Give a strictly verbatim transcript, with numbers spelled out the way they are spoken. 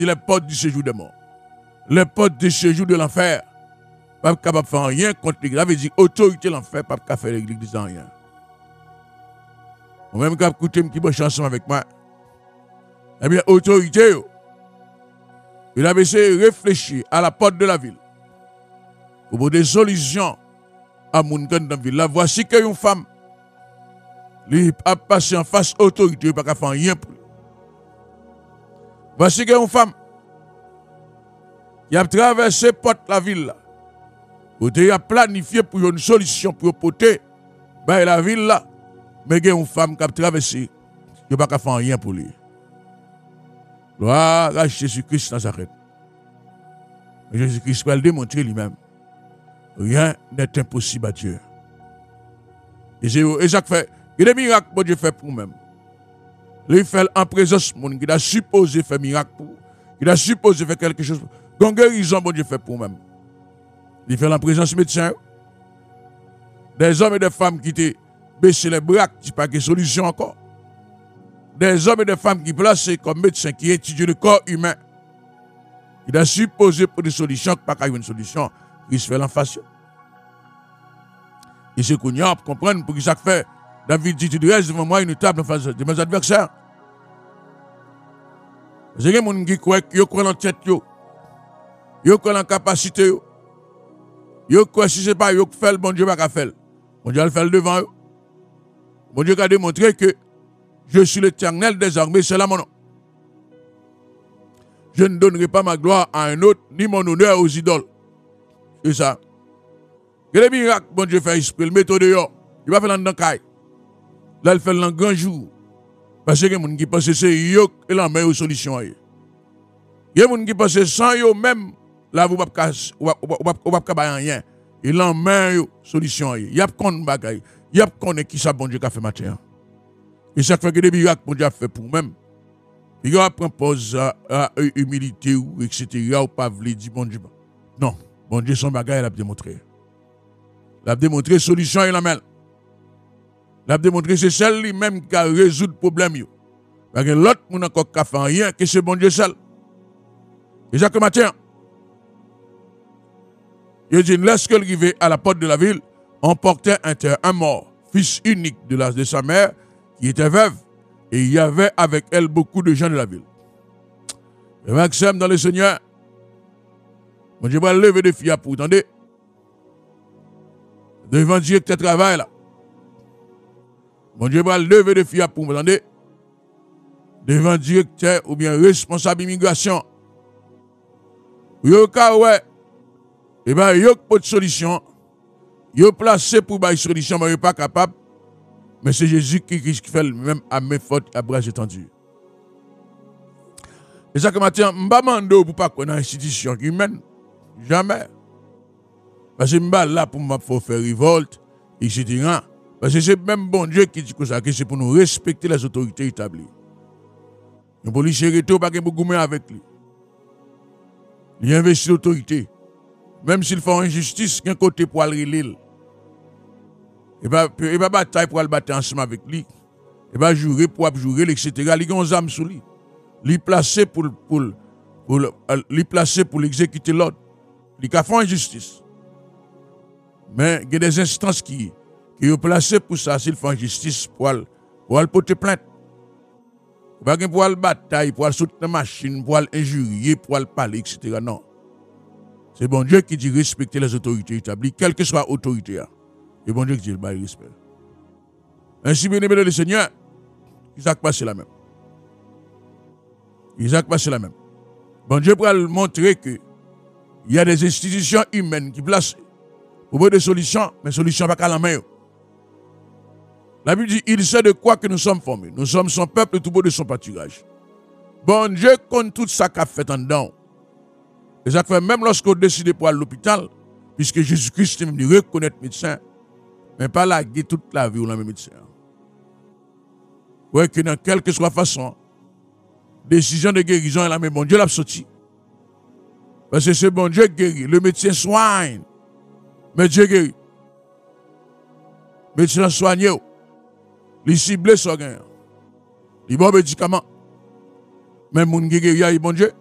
les portes du séjour des morts. Les portes du séjour de l'enfer. Pas capable de faire rien contre l'église. Ça veut dire autorité de l'enfer, pas capable de faire l'église en rien. Moi-même, quand écouter qui bonne chanson avec moi, eh bien, autorité, il a essayé de réfléchir à la porte de la ville pour des solutions à mon dans la ville. Là, voici qu'une femme, lui, a passé en face autorité, il n'a pas faire rien pour lui. Voici qu'une femme, qui a traversé la porte de la ville, là, il a planifié pour une solution pour porter ben, la ville là. Mais il y a une femme qui a traversé, il n'a pas faire rien pour lui. Gloire à Jésus-Christ Nazareth. Jésus-Christ va le démontrer lui-même. Rien n'est impossible à Dieu. Et c'est ça que fait. Il y a des miracles que Dieu fait pour nous-mêmes. Il fait en présence de monde. Il a supposé faire miracle pour. Il a supposé faire quelque chose. Donc guérison, bon Dieu fait pour nous-mêmes. Il fait en présence de médecins. Des hommes et des femmes qui étaient baissés les bras, qui n'ont pas de solution encore. Des hommes et des femmes qui placés comme médecins, qui étudient le corps humain. Il a supposé pour des solutions, pas qu'il y ait une solution, il se fait l'enfance. Et c'est qu'on y a pour comprendre pour qui ça fait. David dit, tu restes devant moi une table en face de mes adversaires. Parce que les gens qui croient qu'ils croient en tête, ils croient en capacité, ils croient si ce n'est pas eux qui font, bon Dieu va faire. Bon Dieu va le faire devant eux. Bon Dieu a démontré que je suis l'Éternel des armées, c'est là mon nom. Je ne donnerai pas ma gloire à un autre, ni mon honneur aux idoles. C'est ça. Que les miracles, bon Dieu fait esprit, le méthode dehors. Il va faire dans le caille. Là, il fait dans le grand jour. Parce que les gens qui pensent que c'est eux et la meilleure solution. Il y a des gens qui pensent que sans eux même, là, vous ne pouvez pas rien. Il y a une meilleure solution. Il y a qu'on bagaille. Il y a qu'on est qui ça, bon Dieu, qui a fait matin. Et ça fait que des miracles, bon Dieu, a fait pour nous-mêmes. Il y a un pause à, à humilité, et cetera, ou pas voulu dire bon Dieu. Non, bon Dieu, son bagage, il a démontré. Il a démontré solution, il a même. Il a démontré c'est celle lui-même qui a résolu le problème. Parce que l'autre, on n'a encore qu'à faire rien, que c'est bon Dieu seul. Et ça que matin, il dit, lorsqu'elle arrivait à la porte de la ville, on portait un, un mort, fils unique de, la, de sa mère, qui était veuve, et il y avait avec elle beaucoup de gens de la ville. Et Maxime dans le Seigneur, mon Dieu va lever des filles pour attendre. Devant Dieu que tu travailles là. Mon Dieu va lever des filles pour attendre. Devant Dieu que tu es ou bien responsable d'immigration. Yo ka ouais. Et bien, il n'y a pas de solution. Il est placé pour une solution, mais il n'est pas capable. Mais c'est Jésus qui, qui fait le même à mes fautes, à bras étendus. Et ça que maintenant, je ne vais pas demander pour pas qu'on ait une institution humaine. Jamais. Parce que je suis là pour me faire révolte, et cetera. Parce que c'est même bon Dieu qui dit que ça, que c'est pour nous respecter les autorités établies. Nous pouvons lui chérir tout, pas que beaucoup moins avec lui. Il investit l'autorité. Même s'il fait injustice, qu'un côté pour aller l'île. Il va batailler pour aller battre ensemble avec lui. Il va jurer pour jurer, et cetera. Il a une âme sous lui. Il est placé pour, pour, pour, pour, placé pour l'exécuter l'ordre. Il a fait injustice. Mais il y a des instances qui, qui sont placées pour ça, s'il fait injustice, pour aller, pour aller porter plainte. Il va pour aller batailler, pour aller soutenir la machine, pour aller injurier, pour aller parler, et cetera. Non. C'est bon Dieu qui dit respecter les autorités établies, quelle que soit l'autorité. C'est bon Dieu qui dit le respect. Ainsi, bien aimé le Seigneur, Isaac passe la même. Isaac passe la même. Bon Dieu pour montrer que il y a des institutions humaines qui placent pour voir des solutions, mais solutions pas qu'à la main. La Bible dit, il sait de quoi que nous sommes formés. Nous sommes son peuple, tout beau de son pâturage. Bon Dieu compte tout ça qu'a fait en dedans. Et ça fait même lorsqu'on décide pour aller à l'hôpital, puisque Jésus-Christ est venu reconnaître médecin, mais pas la guérir toute la vie ou la même médecin. Ouais, que dans quelque soit façon, décision de guérison est la même. Bon Dieu l'a sorti. Parce que c'est bon Dieu qui guérit. Le médecin soigne. Mais Dieu guérit. Le médecin soigne. Il cible son gain. Il bon médicament. Mais mon guéri, il bon Dieu.